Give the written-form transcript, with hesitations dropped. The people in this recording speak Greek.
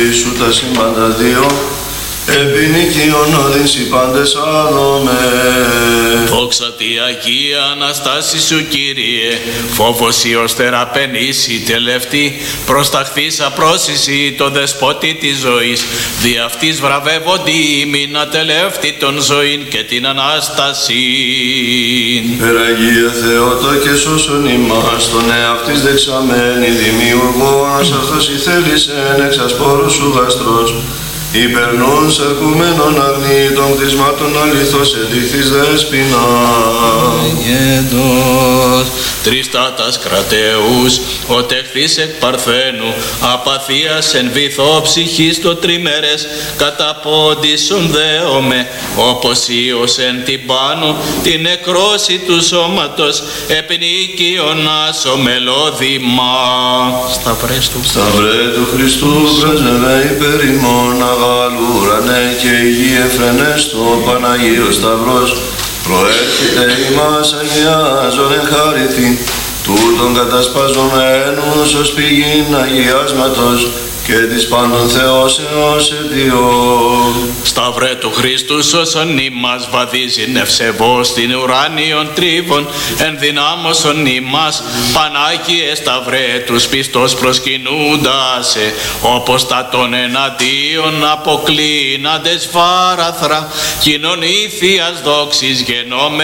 σου τα σύμπαντα δύο, επί νικίον οδυνσι πάντες άδομε. Δόξα τη Αγία Αναστάση σου, Κύριε, φόβος η ως θεραπενήσει τελευτή, προσταχθήσα πρόσιση το δεσπότη της ζωής, δι' αυτής βραβεύονται ημίν ατελεύτη των ζωήν και την Ανάσταση. Περαγία Θεότο και σώσον ημάς, τον εαυτής δεξαμένη δημιουργώνας, αυτός η θέλησεν εξ ασπόρου σου γαστρός, υπερνούν σαρκουμένων αγνή των κτισμάτων αληθώς εδείχθης δέσποινα. Γέντος τριστάτας κρατεούς, ο τεχθής εκ Παρθένου, απαθίας εν βυθό ψυχής το τριμέρες, κατά πόντισον δέομαι, όπως Υιός εν την πάνω, την νεκρώση του σώματος, επνίκιον άσο μελώδημα. Σταυρέ του Χριστού, πρέσβευε υπέρ ημών, αγάλου ουρανέ και υγιή εφρενέστο, Παναγίος Σταυρός, προέρχεται ημάς αγιάζον εν χάριθι, τούτον κατασπαζομένους ως πηγήν αγιάσματος και της πάντων θεώσεως αιτιών. Σταυρέ του Χριστού σώσον ημάς, βαδίζειν ευσεβώς στην ουράνιον τρίβων, ενδυνάμωσον ημάς, Πανάγιε Σταυρέ τους πιστός προσκυνούντασε, όπως τα των εναντίον αποκλίναντες βάραθρα, κοινωνήθειας δόξης γενόμε